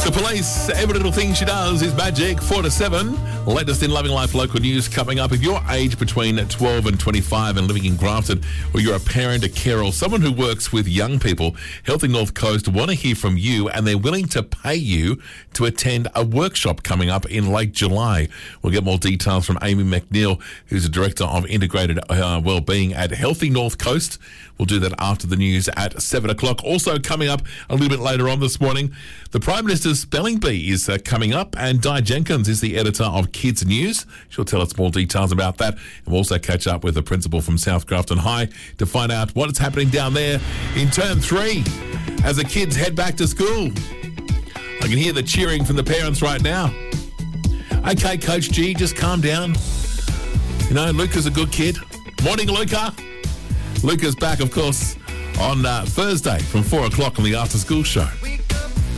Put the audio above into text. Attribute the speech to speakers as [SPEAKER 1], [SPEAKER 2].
[SPEAKER 1] The Police, every little thing she does is magic. 4 to 7. Latest in Loving Life local news coming up. If you're aged between 12 and 25 and living in Grafton, or you're a parent, a carer, or someone who works with young people, Healthy North Coast want to hear from you, and they're willing to pay you to attend a workshop coming up in late July. We'll get more details from Amy McNeil, who's the Director of Integrated Wellbeing at Healthy North Coast. We'll do that after the news at 7 o'clock. Also coming up a little bit later on this morning, the Prime Minister's Spelling Bee is coming up, and Di Jenkins is the editor of Kids News. She'll tell us more details about that. And we'll also catch up with the principal from South Grafton High to find out what is happening down there in Term 3 as the kids head back to school. I can hear the cheering from the parents right now. Okay, Coach G, just calm down. You know, Luca's a good kid. Morning, Luca. Luca's back, of course, on Thursday from 4 o'clock on the After School Show.